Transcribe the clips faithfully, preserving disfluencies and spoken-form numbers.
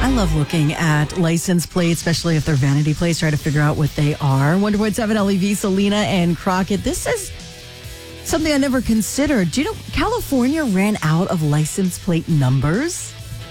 I love looking at license plates, especially if they're vanity plates, try to figure out what they are. one point seven L E V, Selena and Crockett. This is something I never considered. Do you know California ran out of license plate numbers?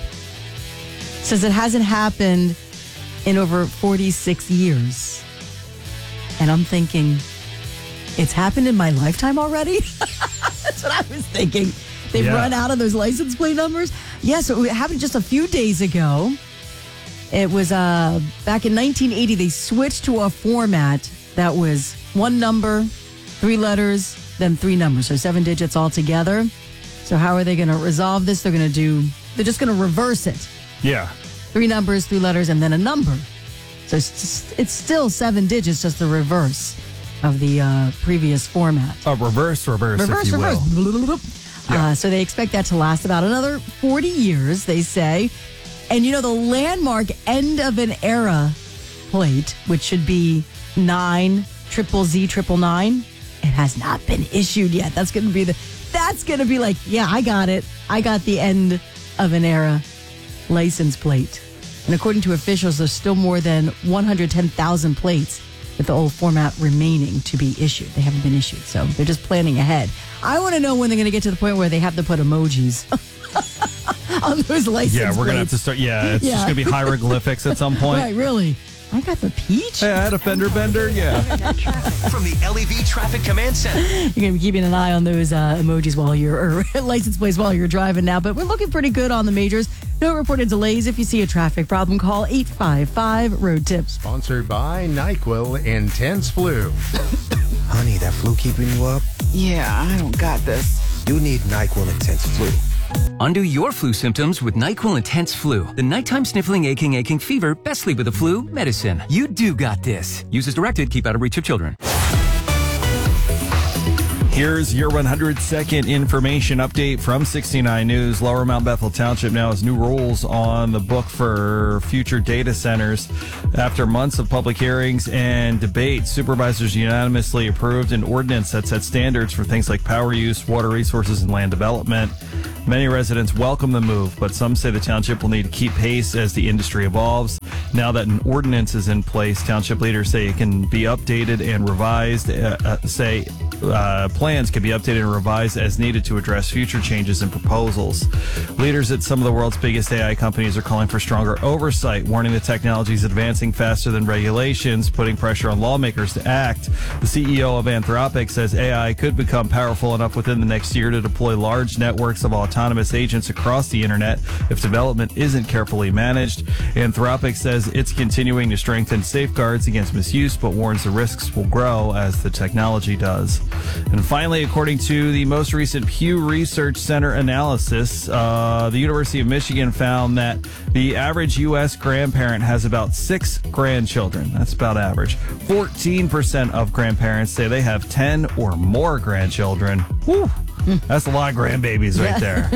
Says it hasn't happened in over forty-six years. And I'm thinking, it's happened in my lifetime already? That's what I was thinking. They've yeah. run out of those license plate numbers. Yeah, so it happened just a few days ago. It was uh, back in nineteen eighty. They switched to a format that was one number, three letters, then three numbers. So seven digits all together. So how are they going to resolve this? They're going to do, they're just going to reverse it. Yeah. Three numbers, three letters, and then a number. So it's, just, it's still seven digits, just the reverse of the uh, previous format. A reverse, reverse, reverse, if you reverse. will. Yeah. Uh, so they expect that to last about another forty years, they say. And, you know, the landmark end of an era plate, which should be nine, triple Z, triple nine, it has not been issued yet. That's going to be the, that's going to be like, yeah, I got it. I got the end of an era license plate. And according to officials, there's still more than one hundred ten thousand plates with the old format remaining to be issued. They haven't been issued, so they're just planning ahead. I want to know when they're going to get to the point where they have to put emojis on those license Yeah, we're going to have plates. to start. Yeah, it's yeah. just going to be hieroglyphics at some point. Right, really. I got the peach. Hey, I had a fender bender, yeah. From the L E V Traffic Command Center. You're going to be keeping an eye on those uh, emojis while you're, or license plates while you're driving now, but we're looking pretty good on the majors. No reported delays. If you see a traffic problem, call eight five five, road tip. Sponsored by NyQuil Intense Flu. Honey, that flu keeping you up? Yeah, I don't got this. You need NyQuil Intense Flu. Undo your flu symptoms with NyQuil Intense Flu. The nighttime sniffling, aching, aching fever, best sleep with the flu medicine. You do got this. Use as directed. Keep out of reach of children. Here's your one hundred second information update from sixty-nine News. Lower Mount Bethel Township now has new rules on the book for future data centers. After months of public hearings and debate, supervisors unanimously approved an ordinance that sets standards for things like power use, water resources, and land development. Many residents welcome the move, but some say the township will need to keep pace as the industry evolves. Now that an ordinance is in place, township leaders say it can be updated and revised, uh, uh, say uh, plans can be updated and revised as needed to address future changes and proposals. Leaders at some of the world's biggest A I companies are calling for stronger oversight, warning the technology is advancing faster than regulations, putting pressure on lawmakers to act. The C E O of Anthropic says A I could become powerful enough within the next year to deploy large networks of autonomous agents across the internet if development isn't carefully managed. Anthropic says it's continuing to strengthen safeguards against misuse, but warns the risks will grow as the technology does. And finally, according to the most recent Pew Research Center analysis, uh, the University of Michigan found that the average U S grandparent has about six grandchildren. That's about average. fourteen percent of grandparents say they have ten or more grandchildren. Whew. That's a lot of grandbabies right there.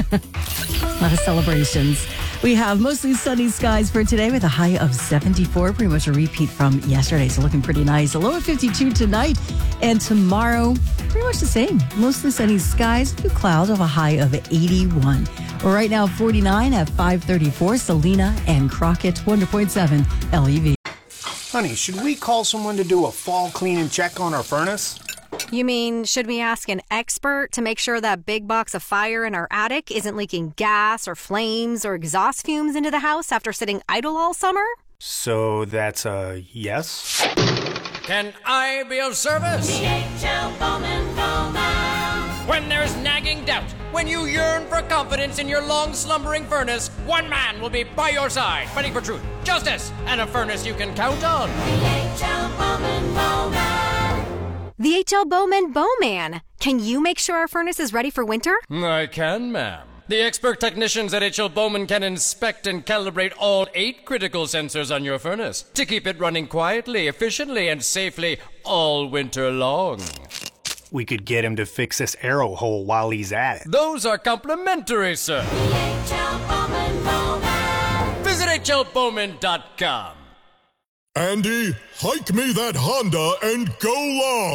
A lot of celebrations. We have mostly sunny skies for today with a high of seventy-four, pretty much a repeat from yesterday, so looking pretty nice. A low of fifty-two tonight, and tomorrow, pretty much the same. Mostly sunny skies, a few clouds of a high of eighty-one. Right now, forty-nine at five thirty-four, Selena and Crockett, one point seven L E V. Honey, should we call someone to do a fall cleaning check on our furnace? You mean, should we ask an expert to make sure that big box of fire in our attic isn't leaking gas or flames or exhaust fumes into the house after sitting idle all summer? So that's a yes? Can I be of service? D H L Bowman Bowman. When there's nagging doubt, when you yearn for confidence in your long slumbering furnace, one man will be by your side, fighting for truth, justice, and a furnace you can count on. D H L Bowman Bowman. The H L Bowman Bowman. Can you make sure our furnace is ready for winter? I can, ma'am. The expert technicians at H L Bowman can inspect and calibrate all eight critical sensors on your furnace to keep it running quietly, efficiently, and safely all winter long. We could get him to fix this arrow hole while he's at it. Those are complimentary, sir. The H L Bowman Bowman. Visit H L Bowman dot com. Andy, hike me that Honda and go long.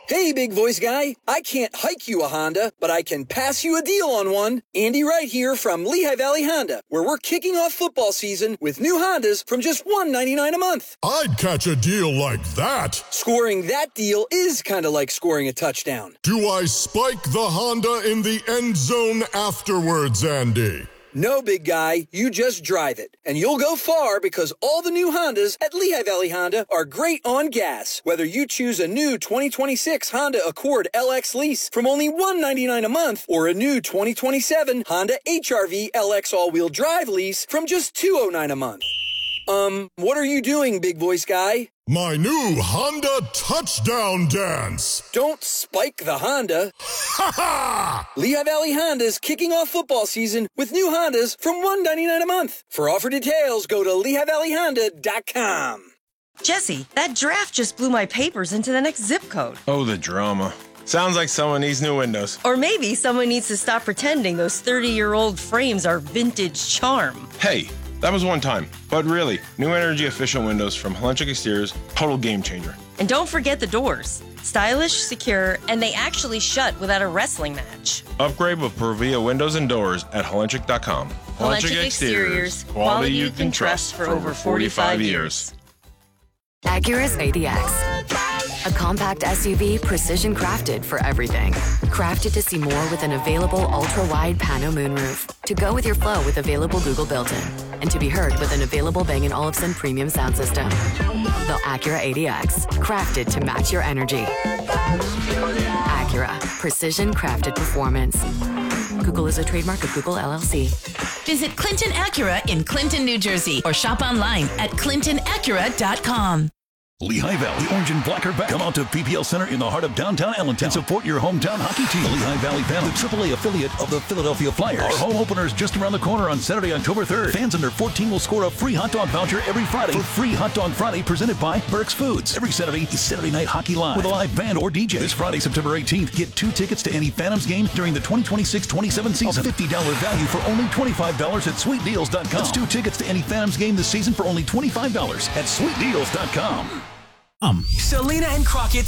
Hey, big voice guy. I can't hike you a Honda, but I can pass you a deal on one. Andy Wright here from Lehigh Valley Honda, where we're kicking off football season with new Hondas from just one hundred ninety-nine dollars a month. I'd catch a deal like that. Scoring that deal is kind of like scoring a touchdown. Do I spike the Honda in the end zone afterwards, Andy? No, big guy, you just drive it. And you'll go far because all the new Hondas at Lehigh Valley Honda are great on gas. Whether you choose a new twenty twenty-six Honda Accord L X lease from only one hundred ninety-nine dollars a month or a new twenty twenty-seven Honda H R V L X all-wheel drive lease from just two hundred nine dollars a month. Um, what are you doing, big voice guy? My new Honda touchdown dance. Don't spike the Honda. Ha ha! Lehigh Valley Honda's kicking off football season with new Hondas from one hundred ninety-nine dollars a month. For offer details, go to lehigh valley honda dot com. Jesse, that draft just blew my papers into the next zip code. Oh, the drama. Sounds like someone needs new windows. Or maybe someone needs to stop pretending those thirty-year-old frames are vintage charm. Hey, that was one time. But really, New Energy Official Windows from Helentric Exteriors, total game changer. And don't forget the doors. Stylish, secure, and they actually shut without a wrestling match. Upgrade with Provia windows and doors at helentric dot com. Helentric Exteriors, quality you can trust for over forty-five years. Acura's A D X. A compact S U V precision crafted for everything. Crafted to see more with an available ultra-wide pano moonroof. To go with your flow with available Google built-in. And to be heard with an available Bang and Olufsen premium sound system. The Acura A D X. Crafted to match your energy. Acura. Precision crafted performance. Google is a trademark of Google L L C. Visit Clinton Acura in Clinton, New Jersey, or shop online at clinton acura dot com. Lehigh Valley, Orange and Black are back. Come out to P P L Center in the heart of downtown Allentown and support your hometown hockey team. The Lehigh Valley Phantom, the triple A affiliate of the Philadelphia Flyers. Our home opener is just around the corner on Saturday, October third. Fans under fourteen will score a free hot dog voucher every Friday for Free Hot Dog Friday presented by Burke's Foods. Every Saturday is Saturday Night Hockey Live with a live band or D J. This Friday, September eighteenth, get two tickets to any Phantoms game during the twenty twenty-six twenty-seven season. A fifty dollars value for only twenty-five dollars at sweet deals dot com. That's two tickets to any Phantoms game this season for only twenty-five dollars at sweet deals dot com. Um. Selena and Crockett.